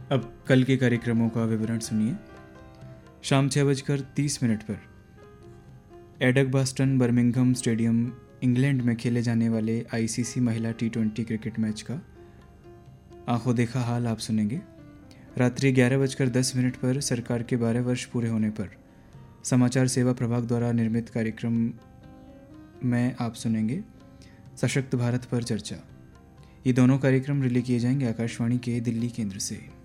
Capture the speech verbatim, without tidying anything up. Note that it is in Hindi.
अब कल के कार्यक्रमों का विवरण सुनिए। शाम छः बजकर तीस मिनट पर एडगबास्टन बर्मिंघम स्टेडियम इंग्लैंड में खेले जाने वाले आईसीसी महिला टी ट्वेंटी क्रिकेट मैच का आंखों देखा हाल आप सुनेंगे। रात्रि ग्यारह बजकर दस मिनट पर सरकार के बारह वर्ष पूरे होने पर समाचार सेवा प्रभाग द्वारा निर्मित कार्यक्रम में आप सुनेंगे सशक्त भारत पर चर्चा। ये दोनों कार्यक्रम रिले किए जाएंगे आकाशवाणी के दिल्ली केंद्र से।